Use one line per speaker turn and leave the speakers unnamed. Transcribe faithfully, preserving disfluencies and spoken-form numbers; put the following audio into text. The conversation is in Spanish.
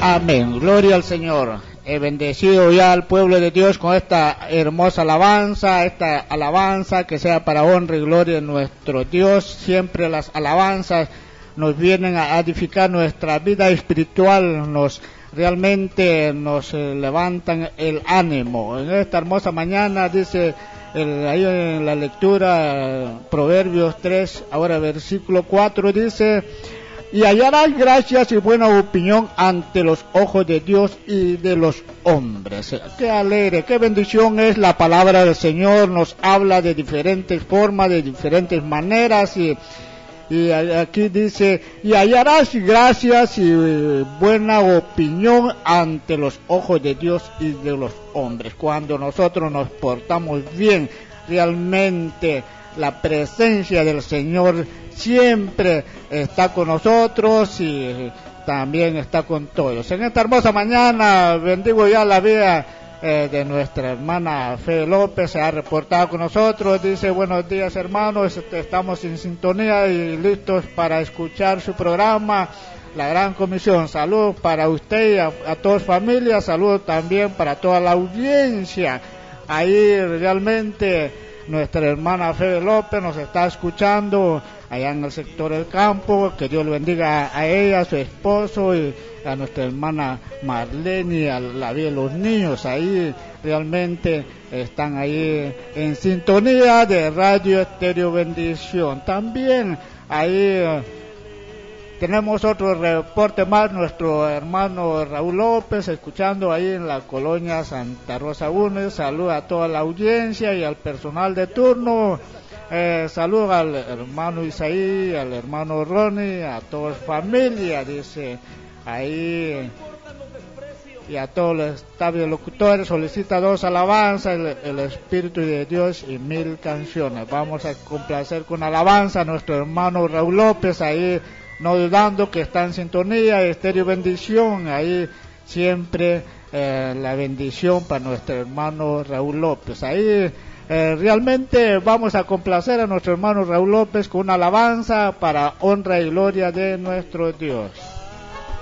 Amén, gloria al Señor. He bendecido ya al pueblo de Dios con esta hermosa alabanza, esta alabanza que sea para honra y gloria de nuestro Dios. Siempre las alabanzas nos vienen a edificar nuestra vida espiritual, nos realmente nos eh, levantan el ánimo. En esta hermosa mañana dice el, ahí en la lectura Proverbios tres, ahora versículo cuatro dice: y hallarás gracias y buena opinión ante los ojos de Dios y de los hombres. Qué alegre, qué bendición es la palabra del Señor. Nos habla de diferentes formas, de diferentes maneras, y, y aquí dice: y hallarás gracias y buena opinión ante los ojos de Dios y de los hombres. Cuando nosotros nos portamos bien, realmente la presencia del Señor siempre está con nosotros y también está con todos. En esta hermosa mañana bendigo ya la vida eh, de nuestra hermana Fe López. Se ha reportado con nosotros, dice: buenos días, hermanos, estamos en sintonía y listos para escuchar su programa La Gran Comisión. Salud para usted y a, a toda familia, salud también para toda la audiencia. Ahí realmente nuestra hermana Fe López nos está escuchando allá en el sector del campo. Que Dios le bendiga a ella, a su esposo y a nuestra hermana Marlene, a la vida de los niños. Ahí realmente están ahí en sintonía de Radio Estéreo Bendición. También ahí tenemos otro reporte más, nuestro hermano Raúl López, escuchando ahí en la colonia Santa Rosa uno. Saluda a toda la audiencia y al personal de turno. Eh, saluda al hermano Isaí, al hermano Ronnie, a toda la familia, dice ahí, y a todos los estables locutores. Solicita dos alabanzas, el, el Espíritu de Dios y mil canciones. Vamos a complacer con alabanza a nuestro hermano Raúl López, ahí no dudando que está en sintonía. Estéreo Bendición, ahí siempre eh, la bendición para nuestro hermano Raúl López. Ahí eh, realmente vamos a complacer a nuestro hermano Raúl López con una alabanza para honra y gloria de nuestro Dios.